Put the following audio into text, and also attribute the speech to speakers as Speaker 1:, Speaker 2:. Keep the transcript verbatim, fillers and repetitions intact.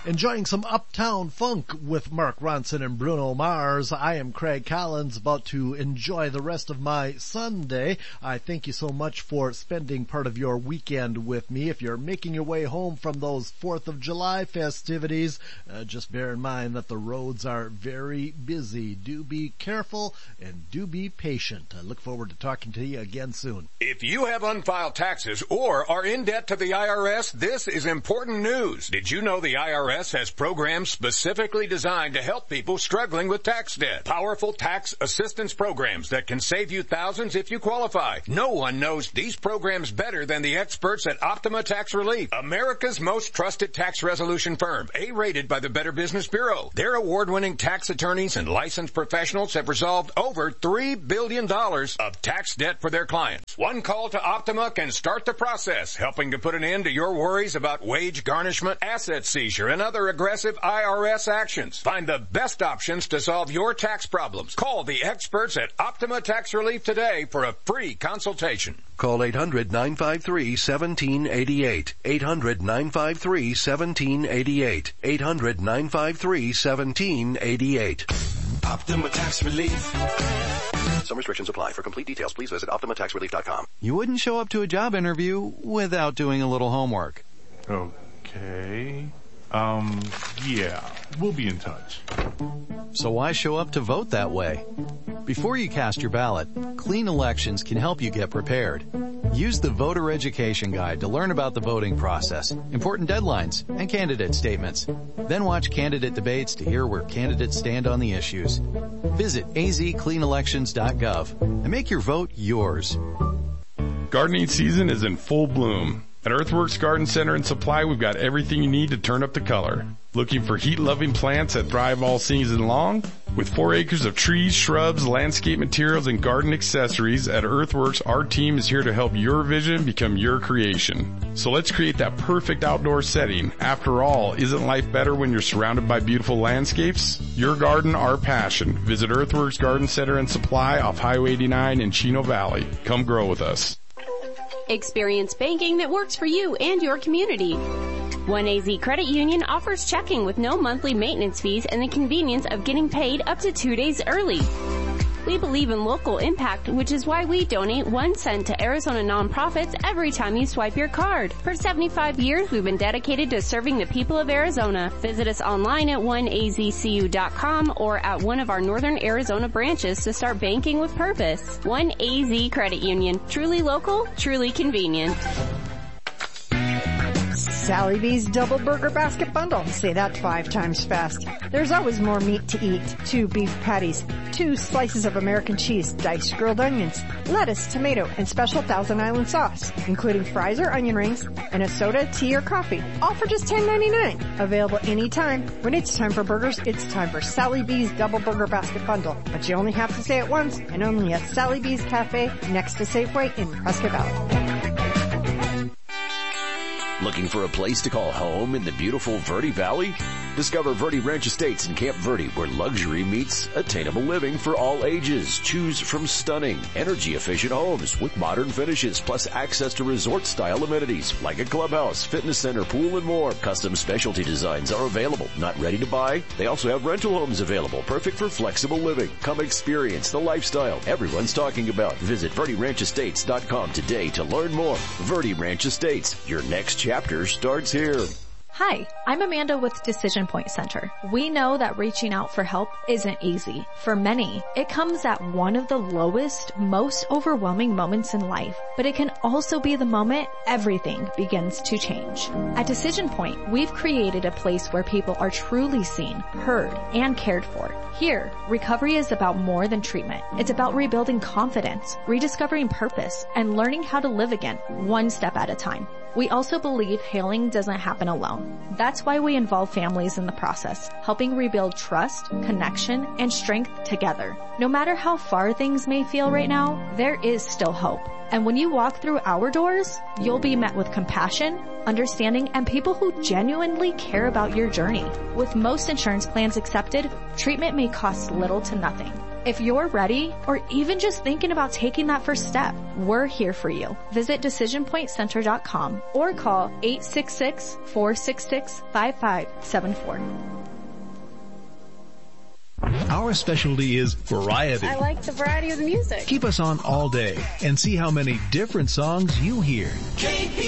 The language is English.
Speaker 1: Enjoying some Uptown Funk with Mark Ronson and Bruno Mars. I am Craig Collins, about to enjoy the rest of my Sunday. I thank you so much for spending part of your weekend with me. If you're making your way home from those fourth of July festivities, uh, just bear in mind that the roads are very busy. Do be careful and do be patient. I look forward to talking to you again soon.
Speaker 2: If you have unfiled taxes or are in debt to the I R S, this is important news. Did you know the I R S has programs specifically designed to help people struggling with tax debt? Powerful tax assistance programs that can save you thousands if you qualify. No one knows these programs better than the experts at Optima Tax Relief, America's most trusted tax resolution firm, A-rated by the Better Business Bureau. Their award-winning tax attorneys and licensed professionals have resolved over three billion dollars of tax debt for their clients. One call to Optima can start the process, helping to put an end to your worries about wage garnishment, asset seizure, and other aggressive I R S actions. Find the best options to solve your tax problems. Call the experts at Optima Tax Relief today for a free consultation.
Speaker 3: Call eight hundred, nine five three, one seven eight eight. eight hundred, nine five three, one seven eight eight. eight hundred, nine five three, one seven eight eight.
Speaker 4: Optima Tax Relief.
Speaker 3: Some restrictions apply. For complete details, please visit Optima Tax Relief dot com.
Speaker 5: You wouldn't show up to a job interview without doing a little homework.
Speaker 6: Okay. Um, yeah, we'll be in touch.
Speaker 5: So why show up to vote that way? Before you cast your ballot, Clean Elections can help you get prepared. Use the Voter Education Guide to learn about the voting process, important deadlines, and candidate statements. Then watch candidate debates to hear where candidates stand on the issues. Visit a z clean elections dot gov and make your vote yours.
Speaker 6: Gardening season is in full bloom. At Earthworks Garden Center and Supply, we've got everything you need to turn up the color. Looking for heat-loving plants that thrive all season long? With four acres of trees, shrubs, landscape materials, and garden accessories, at Earthworks, our team is here to help your vision become your creation. So let's create that perfect outdoor setting. After all, isn't life better when you're surrounded by beautiful landscapes? Your garden, our passion. Visit Earthworks Garden Center and Supply off Highway eighty-nine in Chino Valley. Come grow with us.
Speaker 7: Experience banking that works for you and your community. one A Z Credit Union offers checking with no monthly maintenance fees and the convenience of getting paid up to two days early. We believe in local impact, which is why we donate one cent to Arizona nonprofits every time you swipe your card. For seventy-five years, we've been dedicated to serving the people of Arizona. Visit us online at one a z c u dot com or at one of our Northern Arizona branches to start banking with purpose. one A Z Credit Union. Truly local, truly convenient.
Speaker 8: Sally B's Double Burger Basket Bundle. Say that five times fast. There's always more meat to eat. Two beef patties, two slices of American cheese, diced grilled onions, lettuce, tomato, and special Thousand Island sauce, including fries or onion rings, and a soda, tea, or coffee. All for just ten ninety-nine. Available anytime. When it's time for burgers, it's time for Sally B's Double Burger Basket Bundle. But you only have to say it once, and only at Sally B's Cafe next to Safeway in Prescott Valley.
Speaker 9: Looking for a place to call home in the beautiful Verde Valley? Discover Verde Ranch Estates in Camp Verde, where luxury meets attainable living for all ages. Choose from stunning, energy-efficient homes with modern finishes, plus access to resort-style amenities like a clubhouse, fitness center, pool, and more. Custom specialty designs are available. Not ready to buy? They also have rental homes available, perfect for flexible living. Come experience the lifestyle everyone's talking about. Visit Verde Ranch Estates dot com today to learn more. Verde Ranch Estates, your next chapter starts here.
Speaker 10: Hi, I'm Amanda with Decision Point Center. We know that reaching out for help isn't easy. For many, it comes at one of the lowest, most overwhelming moments in life, but it can also be the moment everything begins to change. At Decision Point, we've created a place where people are truly seen, heard, and cared for. Here, recovery is about more than treatment. It's about rebuilding confidence, rediscovering purpose, and learning how to live again, one step at a time. We also believe healing doesn't happen alone. That's why we involve families in the process, helping rebuild trust, connection, and strength together. No matter how far things may feel right now, there is still hope. And when you walk through our doors, you'll be met with compassion, understanding, and people who genuinely care about your journey. With most insurance plans accepted, treatment may cost little to nothing. If you're ready, or even just thinking about taking that first step, we're here for you. Visit decision point center dot com or call eight six six, four six six, five five seven four.
Speaker 11: Our specialty is variety.
Speaker 12: I like the variety of the music.
Speaker 11: Keep us on all day and see how many different songs you hear.
Speaker 4: K P